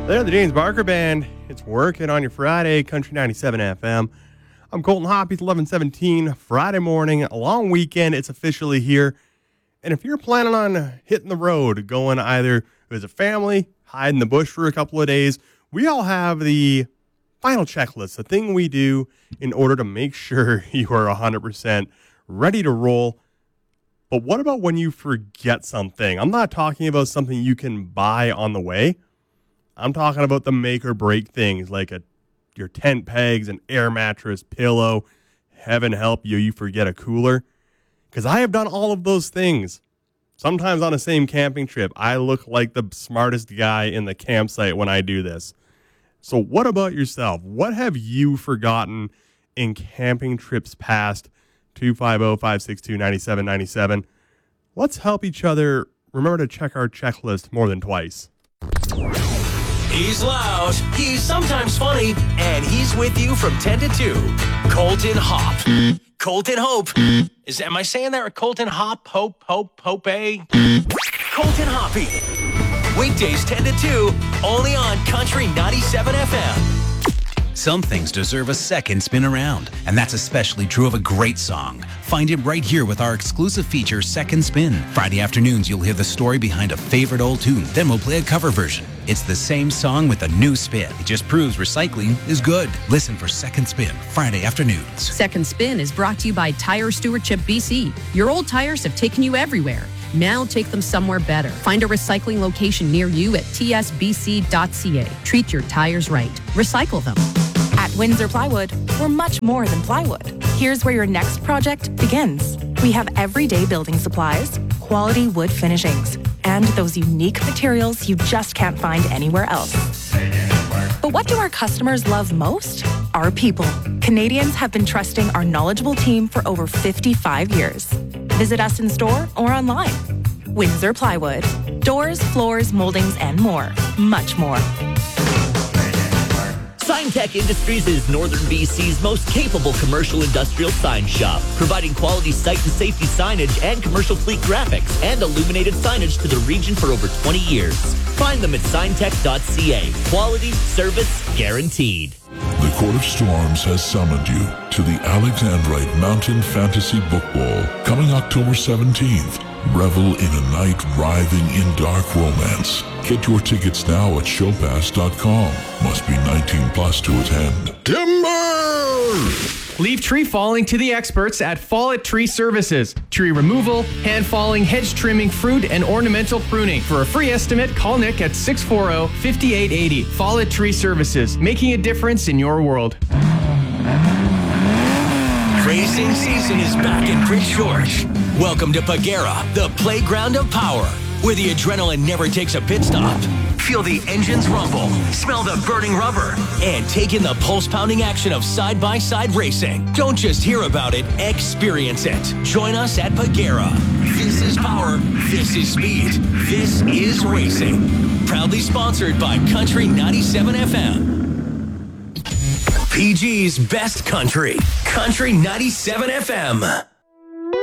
They're the James Barker Band. It's working on your Friday, Country 97 FM. I'm Colton Hoppy, 11:17, Friday morning, a long weekend. It's officially here. And if you're planning on hitting the road, going either as a family, hide in the bush for a couple of days, we all have the final checklist, the thing we do in order to make sure you are 100% ready to roll. But what about when you forget something? I'm not talking about something you can buy on the way. I'm talking about the make or break things like your tent pegs, an air mattress, pillow. Heaven help you, you forget a cooler. Because I have done all of those things. Sometimes on the same camping trip, I look like the smartest guy in the campsite when I do this. So what about yourself? What have you forgotten in camping trips past? 250-562-9797. Let's help each other remember to check our checklist more than twice. He's loud, he's sometimes funny, and he's with you from 10 to 2. Colton Hop. Colton Hope. Am I saying that right? Colton Hop, Hope, Colton Hoppy. Weekdays 10 to 2, only on Country 97 FM. Some things deserve a second spin around, and that's especially true of a great song. Find it right here with our exclusive feature, Second Spin. Friday afternoons, you'll hear the story behind a favorite old tune. Then we'll play a cover version. It's the same song with a new spin. It just proves recycling is good. Listen for Second Spin, Friday afternoons. Second Spin is brought to you by Tire Stewardship BC. Your old tires have taken you everywhere. Now take them somewhere better. Find a recycling location near you at tsbc.ca. Treat your tires right. Recycle them. At Windsor Plywood, we're much more than plywood. Here's where your next project begins. We have everyday building supplies, quality wood finishings, and those unique materials you just can't find anywhere else. But what do our customers love most? Our people. Canadians have been trusting our knowledgeable team for over 55 years. Visit us in store or online. Windsor Plywood. Doors, floors, moldings, and more. Much more. SignTech Industries is Northern BC's most capable commercial industrial sign shop, providing quality site and safety signage and commercial fleet graphics and illuminated signage to the region for over 20 years. Find them at signtech.ca. Quality, service, guaranteed. The Court of Storms has summoned you to the Alexandrite Mountain Fantasy Book Ball, coming October 17th. Revel in a night writhing in dark romance. Get your tickets now at showpass.com. Must be 19 plus to attend. Timber! Leave tree falling to the experts at Follett Tree Services. Tree removal, hand falling, hedge trimming, fruit, and ornamental pruning. For a free estimate, call Nick at 640-5880. Follett Tree Services, making a difference in your world. Racing season is back in Prince George. Welcome to Pagera, the playground of power, where the adrenaline never takes a pit stop. Feel the engines rumble, smell the burning rubber, and take in the pulse-pounding action of side-by-side racing. Don't just hear about it, experience it. Join us at Pagera. This is power, this is speed, this is racing. Proudly sponsored by Country 97 FM. PG's best country, Country 97 FM.